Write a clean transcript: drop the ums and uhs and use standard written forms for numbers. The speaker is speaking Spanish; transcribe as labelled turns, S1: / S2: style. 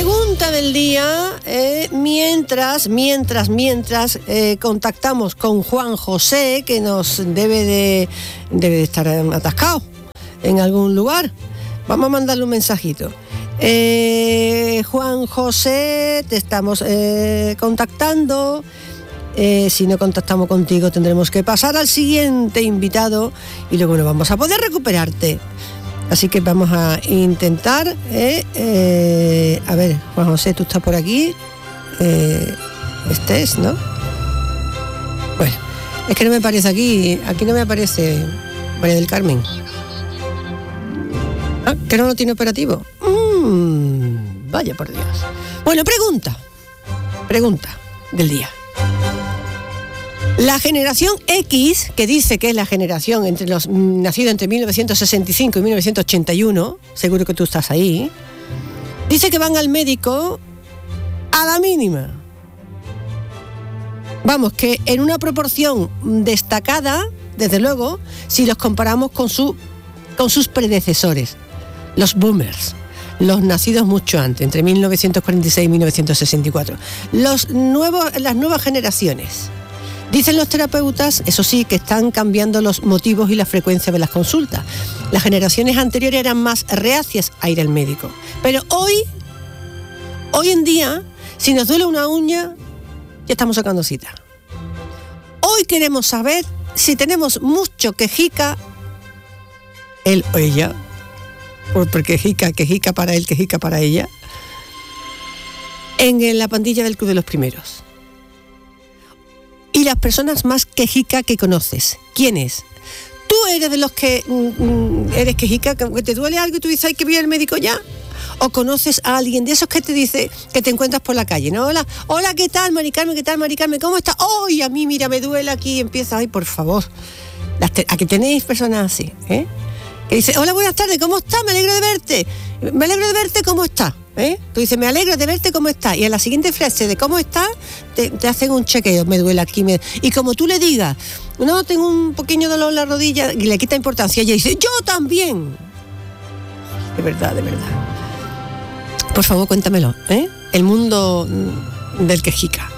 S1: pregunta del día, mientras contactamos con Juan José, que nos debe de estar atascado en algún lugar. Vamos a mandarle un mensajito. Juan José, te estamos contactando. Si no contactamos contigo, tendremos que pasar al siguiente invitado y luego no vamos a poder recuperarte. Así que vamos a intentar, a ver, Juan José, tú estás por aquí, estés, ¿no? Bueno, es que no me aparece aquí no me aparece María del Carmen. Ah, que no lo tiene operativo. Vaya por Dios. Bueno, pregunta del día. La generación X, que dice que es la generación entre los nacidos entre 1965 y 1981, seguro que tú estás ahí, dice que van al médico a la mínima. Vamos, que en una proporción destacada, desde luego, si los comparamos con sus predecesores, los boomers, los nacidos mucho antes, entre 1946 y 1964, las nuevas generaciones. Dicen los terapeutas, eso sí, que están cambiando los motivos y la frecuencia de las consultas. Las generaciones anteriores eran más reacias a ir al médico. Pero hoy en día, si nos duele una uña, ya estamos sacando cita. Hoy queremos saber si tenemos mucho quejica, él o ella, porque quejica para él, quejica para ella, en la pandilla del Club de los Primeros. Y las personas más quejica que conoces, ¿quién es? ¿Tú eres de los que eres quejica, que te duele algo y tú dices, ay, que voy al médico ya? ¿O conoces a alguien de esos que te dice, que te encuentras por la calle, ¿no? Hola, ¿qué tal, Mari Carmen? ¿Qué tal, Mari Carmen? ¿Cómo estás? ¡Ay, a mí, mira, me duele aquí! Y empieza, ay, por favor. ¿A que tenéis personas así, que dice, hola, buenas tardes, ¿cómo estás? Me alegro de verte. Me alegro de verte, ¿cómo estás? Tú dices, me alegro de verte, ¿cómo estás? Y en la siguiente frase de ¿cómo estás? Te hacen un chequeo, me duele aquí. Y como tú le digas, no, tengo un pequeño dolor en la rodilla, y le quita importancia, ella dice, yo también. De verdad. Por favor, cuéntamelo, el mundo del quejica.